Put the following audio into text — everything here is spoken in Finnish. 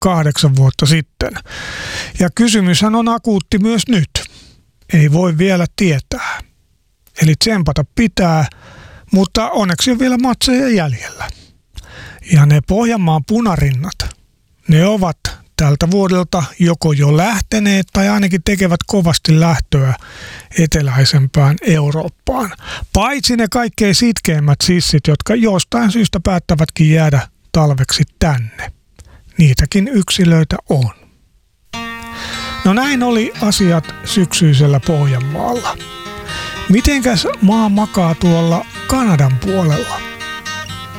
8 vuotta sitten. Ja kysymyshän on akuutti myös nyt. Ei voi vielä tietää. Eli tsempata pitää, mutta onneksi on vielä matseja jäljellä. Ja ne Pohjanmaan punarinnat, ne ovat tältä vuodelta joko jo lähteneet tai ainakin tekevät kovasti lähtöä eteläisempään Eurooppaan. Paitsi ne kaikkein sitkeimmät sissit, jotka jostain syystä päättävätkin jäädä talveksi tänne. Niitäkin yksilöitä on. No näin oli asiat syksyisellä Pohjanmaalla. Mitenkäs maa makaa tuolla Kanadan puolella?